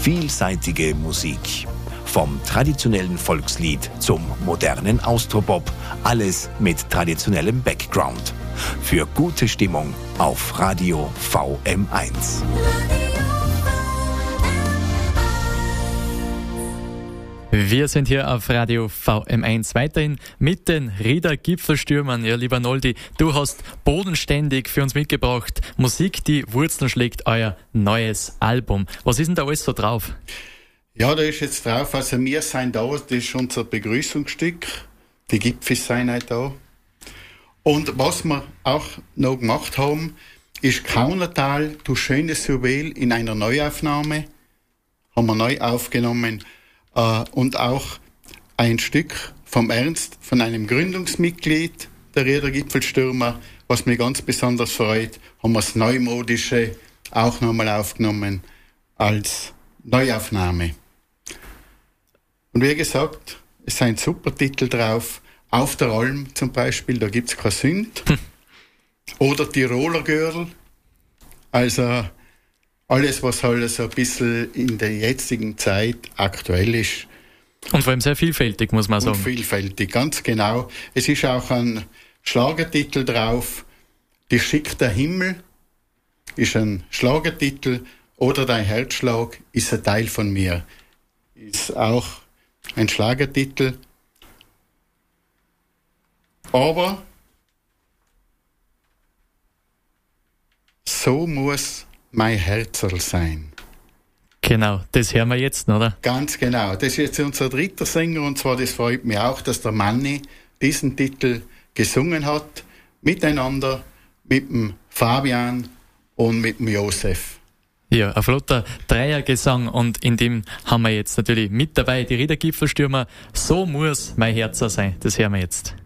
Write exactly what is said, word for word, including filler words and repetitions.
Vielseitige Musik. Vom traditionellen Volkslied zum modernen Austropop. Alles mit traditionellem Background. Für gute Stimmung auf Radio V M eins. Wir sind hier auf Radio V M eins weiterhin mit den Rieder Gipfelstürmern. Ja, lieber Noldi, du hast bodenständig für uns mitgebracht Musik, die Wurzeln schlägt, euer neues Album. Was ist denn da alles so drauf? Ja, da ist jetzt drauf, also wir sind da, das ist unser Begrüßungsstück. Die Gipfel sind auch da. Und was wir auch noch gemacht haben, ist Kaunertal, du schönes Juwel in einer Neuaufnahme. Haben wir neu aufgenommen. Uh, und auch ein Stück vom Ernst, von einem Gründungsmitglied der Rieder Gipfelstürmer, was mich ganz besonders freut, haben wir das Neumodische auch nochmal aufgenommen als Neuaufnahme. Und wie gesagt, es sind super Titel drauf. Auf der Alm zum Beispiel, da gibt es kein Sünd. Oder Tiroler Girl. Also alles, was halt so ein bisschen in der jetzigen Zeit aktuell ist. Und vor allem sehr vielfältig, muss man sagen. Und vielfältig, ganz genau. Es ist auch ein Schlagertitel drauf. Die Schick der Himmel ist ein Schlagertitel. Oder Dein Herzschlag ist ein Teil von mir. Ist auch ein Schlagertitel. Aber so muss mein Herzerl sein. Genau, das hören wir jetzt, oder? Ganz genau. Das ist jetzt unser dritter Sänger und zwar, das freut mich auch, dass der Manni diesen Titel gesungen hat, miteinander mit dem Fabian und mit dem Josef. Ja, ein flotter Dreiergesang und in dem haben wir jetzt natürlich mit dabei die Rieder Gipfelstürmer. So muss mein Herzer sein. Das hören wir jetzt.